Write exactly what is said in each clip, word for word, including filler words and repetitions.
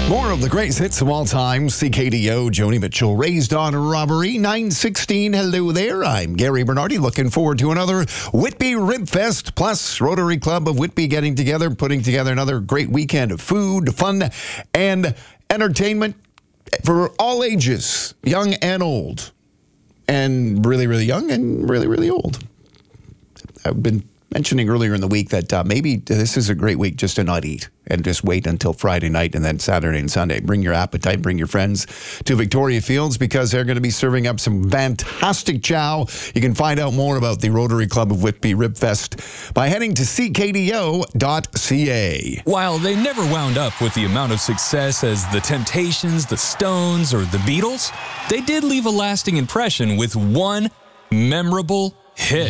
More of the greatest hits of all time. C K D O, Joni Mitchell, Raised on Robbery, nine sixteen. Hello there. I'm Gary Bernardi. Looking forward to another Whitby Rib Fest, plus Rotary Club of Whitby getting together, putting together another great weekend of food, fun, and entertainment for all ages, young and old, and really, really young and really, really old. I've been mentioning earlier in the week that uh, maybe this is a great week just to not eat and just wait until Friday night and then Saturday and Sunday. Bring your appetite, bring your friends to Victoria Fields because they're going to be serving up some fantastic chow. You can find out more about the Rotary Club of Whitby Rib Fest by heading to c k d o dot c a. While they never wound up with the amount of success as the Temptations, the Stones, or the Beatles, they did leave a lasting impression with one memorable hit.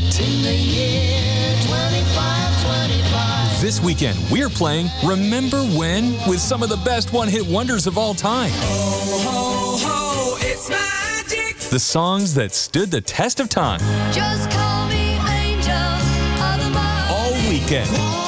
This weekend, we're playing Remember When with some of the best one-hit wonders of all time. Ho, ho, ho, it's magic. The songs that stood the test of time. Just call me angel of the morning. All weekend.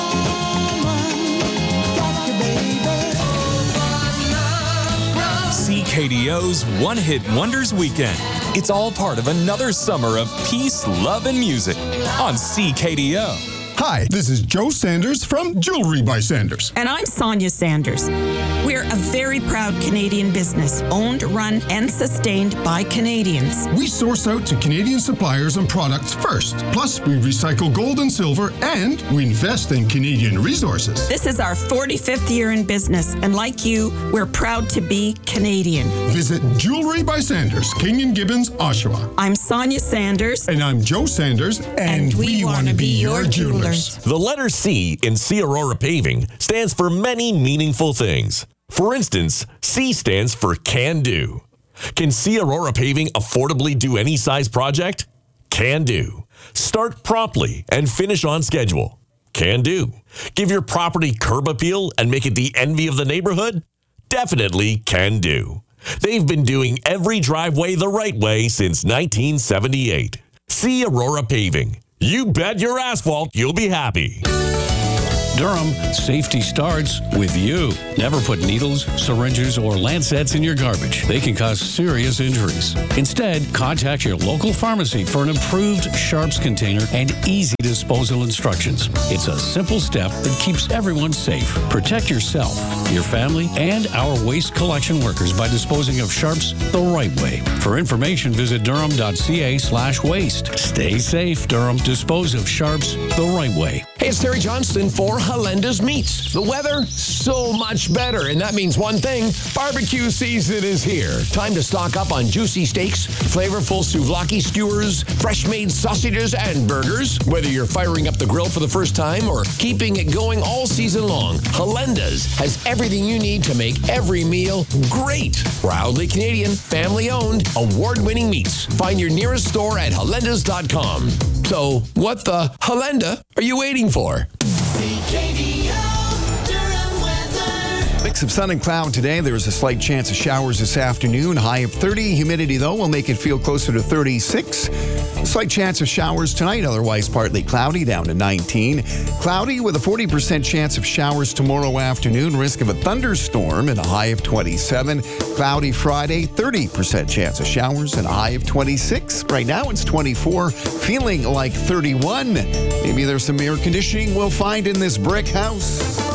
C K D O's One-Hit Wonders Weekend. It's all part of another summer of peace, love, and music on C K D O. Hi, this is Joe Sanders from Jewelry by Sanders. And I'm Sonia Sanders. We're a very proud Canadian business, owned, run, and sustained by Canadians. We source out to Canadian suppliers and products first. Plus, we recycle gold and silver, and we invest in Canadian resources. This is our forty-fifth year in business, and like you, we're proud to be Canadian. Visit Jewelry by Sanders, King and Gibbons, Oshawa. I'm Sonia Sanders. And I'm Joe Sanders, and, And we we want wanna to be be your your jewelers. The letter C in C Aurora Paving stands for many meaningful things. For instance, C stands for Can Do. Can C Aurora Paving affordably do any size project? Can do. Start promptly and finish on schedule? Can do. Give your property curb appeal and make it the envy of the neighborhood? Definitely can do. They've been doing every driveway the right way since nineteen seventy-eight. C Aurora Paving. You bet your asphalt you'll be happy. Durham, safety starts with you. Never put needles, syringes, or lancets in your garbage. They can cause serious injuries. Instead, contact your local pharmacy for an approved Sharps container and easy disposal instructions. It's a simple step that keeps everyone safe. Protect yourself, your family, and our waste collection workers by disposing of Sharps the right way. For information, visit durham.ca slash waste. Stay safe, Durham. Dispose of Sharps the right way. Hey, it's Terry Johnston for Halenda's Meats. The weather, so much better, and that means one thing, barbecue season is here. Time to stock up on juicy steaks, flavorful souvlaki skewers, fresh-made sausages, and burgers. Whether you're firing up the grill for the first time or keeping it going all season long, Halenda's has everything you need to make every meal great. Proudly Canadian, family-owned, award-winning meats. Find your nearest store at halendas dot com. So, what the Halenda are you waiting for? Mix of sun and cloud today. There's a slight chance of showers this afternoon. High of thirty. Humidity, though, will make it feel closer to thirty-six. Slight chance of showers tonight. Otherwise, partly cloudy, down to nineteen. Cloudy with a forty percent chance of showers tomorrow afternoon. Risk of a thunderstorm and a high of twenty-seven. Cloudy Friday. thirty percent chance of showers and a high of twenty-six. Right now, it's twenty-four. Feeling like thirty-one. Maybe there's some air conditioning we'll find in this brick house.